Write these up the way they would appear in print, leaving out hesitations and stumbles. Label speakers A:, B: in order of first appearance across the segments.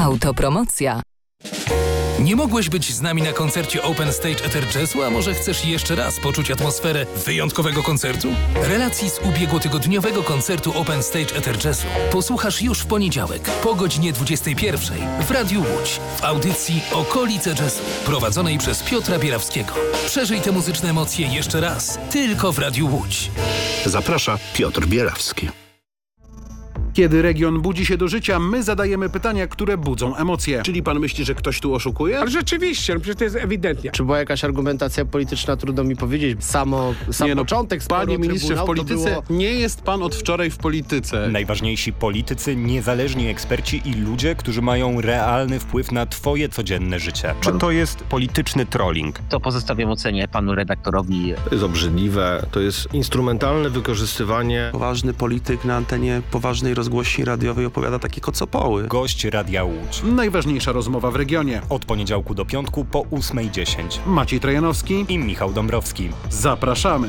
A: Autopromocja.
B: Nie mogłeś być z nami na koncercie Open Stage Ether Jazzu, a może chcesz jeszcze raz poczuć atmosferę wyjątkowego koncertu? Relacji z ubiegłotygodniowego koncertu Open Stage Ether Jazzu posłuchasz już w poniedziałek po godzinie 21 w Radiu Łódź w audycji Okolice Jazzu prowadzonej przez Piotra Bierawskiego. Przeżyj te muzyczne emocje jeszcze raz, tylko w Radiu Łódź.
C: Zaprasza Piotr Bierawski.
D: Kiedy region budzi się do życia, my zadajemy pytania, które budzą emocje.
C: Czyli pan myśli, że ktoś tu oszukuje?
E: Ale rzeczywiście, przecież to jest ewidentnie.
F: Czy była jakaś argumentacja polityczna, trudno mi powiedzieć. Sam początek sporu
G: Panie ministrze, w polityce nie jest pan od wczoraj w polityce.
H: Najważniejsi politycy, niezależni eksperci i ludzie, którzy mają realny wpływ na twoje codzienne życie. Czy to jest polityczny trolling?
I: To pozostawiam ocenie panu redaktorowi.
J: To jest obrzydliwe, to jest instrumentalne wykorzystywanie.
K: Poważny polityk na antenie poważnej rozgłośni radiowej opowiada takie kocopoły.
H: Gość Radia Łódź.
D: Najważniejsza rozmowa w regionie.
H: Od poniedziałku do piątku po 8:10.
D: Maciej Trojanowski
H: i Michał Dąbrowski.
D: Zapraszamy.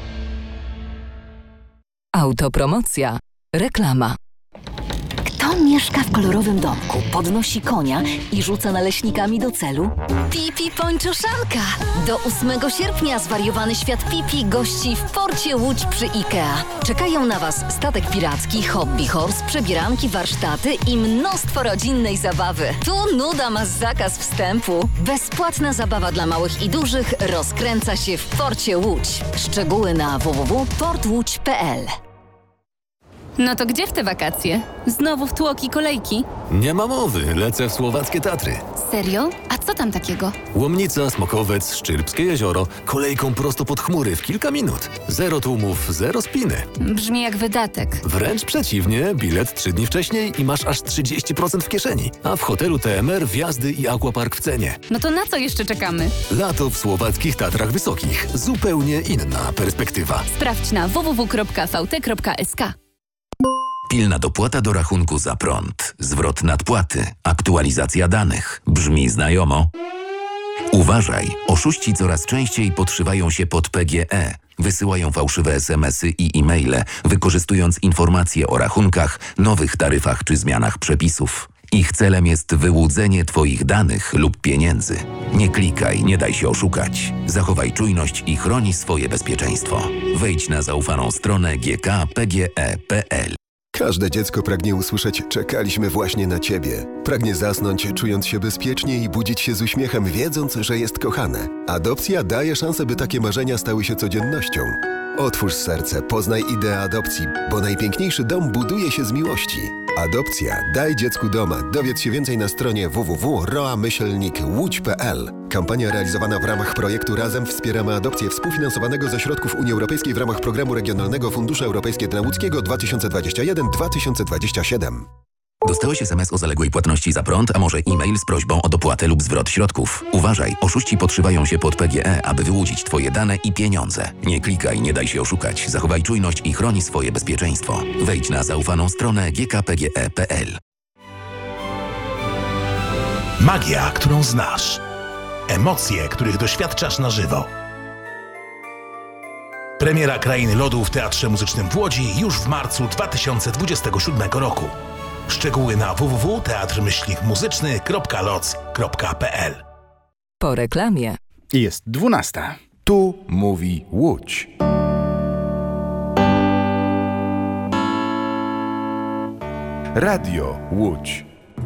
A: Autopromocja. Reklama.
L: Kto mieszka w kolorowym domku, podnosi konia i rzuca naleśnikami do celu? Pipi Pończoszanka! Do 8 sierpnia zwariowany świat Pipi gości w porcie Łódź przy IKEA. Czekają na Was statek piracki, hobby horse, przebieranki, warsztaty i mnóstwo rodzinnej zabawy. Tu nuda ma zakaz wstępu. Bezpłatna zabawa dla małych i dużych rozkręca się w porcie Łódź. Szczegóły na www.portłódź.pl.
M: No to gdzie w te wakacje? Znowu w tłoki kolejki?
N: Nie ma mowy, lecę w słowackie Tatry.
M: Serio? A co tam takiego?
N: Łomnica, Smokowiec, Szczyrbskie jezioro, kolejką prosto pod chmury w kilka minut. Zero tłumów, zero spiny.
M: Brzmi jak wydatek.
N: Wręcz przeciwnie, bilet 3 dni wcześniej i masz aż 30% w kieszeni. A w hotelu TMR wjazdy i aquapark w cenie.
M: No to na co jeszcze czekamy?
N: Lato w słowackich Tatrach Wysokich. Zupełnie inna perspektywa.
M: Sprawdź na www.vt.sk.
O: Pilna dopłata do rachunku za prąd, zwrot nadpłaty, aktualizacja danych. Brzmi znajomo? Uważaj, oszuści coraz częściej podszywają się pod PGE. Wysyłają fałszywe SMS-y i e-maile, wykorzystując informacje o rachunkach, nowych taryfach czy zmianach przepisów. Ich celem jest wyłudzenie Twoich danych lub pieniędzy. Nie klikaj, nie daj się oszukać. Zachowaj czujność i chroni swoje bezpieczeństwo. Wejdź na zaufaną stronę gkpge.pl.
P: Każde dziecko pragnie usłyszeć „czekaliśmy właśnie na Ciebie”. Pragnie zasnąć, czując się bezpiecznie i budzić się z uśmiechem, wiedząc, że jest kochane. Adopcja daje szansę, by takie marzenia stały się codziennością. Otwórz serce, poznaj ideę adopcji, bo najpiękniejszy dom buduje się z miłości. Adopcja. Daj dziecku doma. Dowiedz się więcej na stronie www.roa-łódź.pl. Kampania realizowana w ramach projektu Razem wspieramy adopcję współfinansowanego ze środków Unii Europejskiej w ramach Programu Regionalnego Fundusze Europejskie dla Łódzkiego 2021-2027.
O: Dostałeś SMS o zaległej płatności za prąd, a może e-mail z prośbą o dopłatę lub zwrot środków. Uważaj, oszuści podszywają się pod PGE, aby wyłudzić Twoje dane i pieniądze. Nie klikaj, nie daj się oszukać. Zachowaj czujność i chroni swoje bezpieczeństwo. Wejdź na zaufaną stronę gkpge.pl.
Q: Magia, którą znasz. Emocje, których doświadczasz na żywo. Premiera Krainy Lodu w Teatrze Muzycznym w Łodzi już w marcu 2027 roku. Szczegóły na www.teatr-muzyczny.loc.pl.
A: Po reklamie.
G: Jest 12. Tu mówi Łódź. Radio Łódź.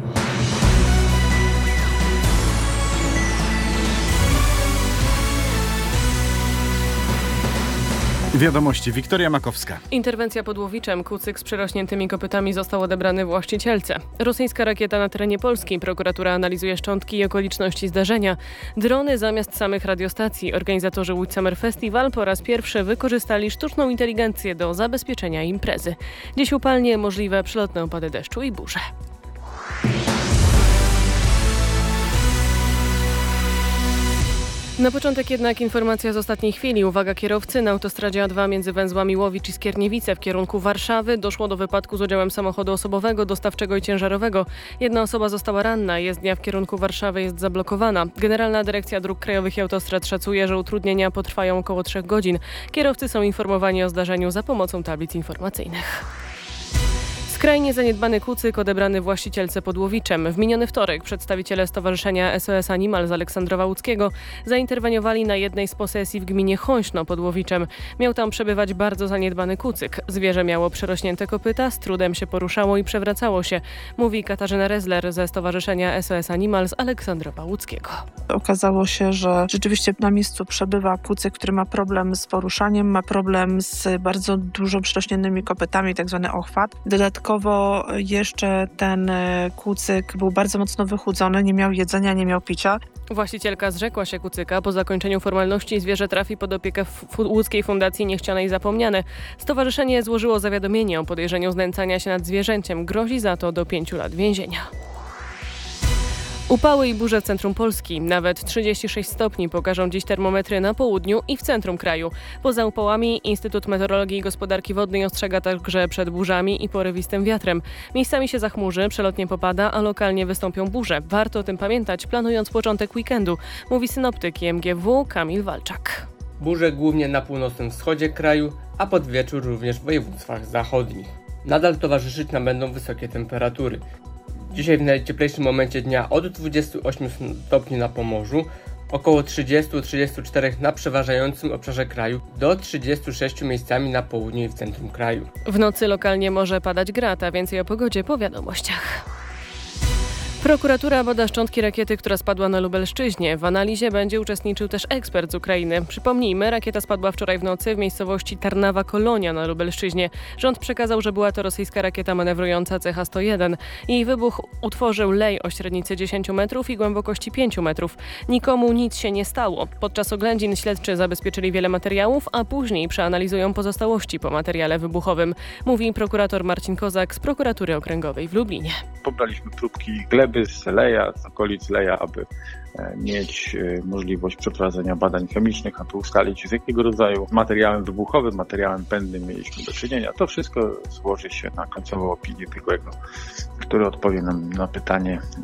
G: Wiadomości. Wiktoria Makowska.
R: Interwencja pod Łowiczem. Kucyk z przerośniętymi kopytami został odebrany właścicielce. Rosyjska rakieta na terenie Polski. Prokuratura analizuje szczątki i okoliczności zdarzenia. Drony zamiast samych radiostacji. Organizatorzy Łódź Summer Festival po raz pierwszy wykorzystali sztuczną inteligencję do zabezpieczenia imprezy. Dziś upalnie, możliwe przelotne opady deszczu i burze. Na początek jednak informacja z ostatniej chwili. Uwaga kierowcy, na autostradzie A2 między węzłami Łowicz i Skierniewice w kierunku Warszawy doszło do wypadku z udziałem samochodu osobowego, dostawczego i ciężarowego. Jedna osoba została ranna, jezdnia w kierunku Warszawy jest zablokowana. Generalna Dyrekcja Dróg Krajowych i Autostrad szacuje, że utrudnienia potrwają około 3 godzin. Kierowcy są informowani o zdarzeniu za pomocą tablic informacyjnych. Skrajnie zaniedbany kucyk odebrany właścicielce pod Łowiczem. W miniony wtorek przedstawiciele Stowarzyszenia SOS Animal z Aleksandrowa Łódzkiego zainterweniowali na jednej z posesji w gminie Chońszno pod Łowiczem. Miał tam przebywać bardzo zaniedbany kucyk. Zwierzę miało przerośnięte kopyta, z trudem się poruszało i przewracało się, mówi Katarzyna Rezler ze Stowarzyszenia SOS Animal z Aleksandrowa Łódzkiego.
S: Okazało się, że rzeczywiście na miejscu przebywa kucyk, który ma problem z poruszaniem, ma problem z bardzo dużo przerośniętymi kopytami, tak zwany ochwat. Dodatkowo jeszcze ten kucyk był bardzo mocno wychudzony, nie miał jedzenia, nie miał picia.
R: Właścicielka zrzekła się kucyka. Po zakończeniu formalności zwierzę trafi pod opiekę Łódzkiej Fundacji Niechciane i Zapomniane. Stowarzyszenie złożyło zawiadomienie o podejrzeniu znęcania się nad zwierzęciem. Grozi za to do 5 lat więzienia. Upały i burze w centrum Polski. Nawet 36 stopni pokażą dziś termometry na południu i w centrum kraju. Poza upałami Instytut Meteorologii i Gospodarki Wodnej ostrzega także przed burzami i porywistym wiatrem. Miejscami się zachmurzy, przelotnie popada, a lokalnie wystąpią burze. Warto o tym pamiętać, planując początek weekendu, mówi synoptyk IMGW Kamil Walczak.
T: Burze głównie na północnym wschodzie kraju, a pod wieczór również w województwach zachodnich. Nadal towarzyszyć nam będą wysokie temperatury. Dzisiaj w najcieplejszym momencie dnia od 28 stopni na Pomorzu, około 30-34 na przeważającym obszarze kraju, do 36 miejscami na południu i w centrum kraju.
R: W nocy lokalnie może padać grad, a więcej o pogodzie po wiadomościach. Prokuratura bada szczątki rakiety, która spadła na Lubelszczyźnie. W analizie będzie uczestniczył też ekspert z Ukrainy. Przypomnijmy, rakieta spadła wczoraj w nocy w miejscowości Tarnawa-Kolonia na Lubelszczyźnie. Rząd przekazał, że była to rosyjska rakieta manewrująca CH-101. Jej wybuch utworzył lej o średnicy 10 metrów i głębokości 5 metrów. Nikomu nic się nie stało. Podczas oględzin śledczy zabezpieczyli wiele materiałów, a później przeanalizują pozostałości po materiale wybuchowym, mówi prokurator Marcin Kozak z Prokuratury Okręgowej w Lublinie.
U: Pobraliśmy próbki gleby z Leja, z okolic Leja, aby mieć możliwość przeprowadzenia badań chemicznych, aby ustalić, z jakiego rodzaju materiałem wybuchowym, materiałem pędnym mieliśmy do czynienia. To wszystko złoży się na końcową opinię biegłego, który odpowie nam na pytanie,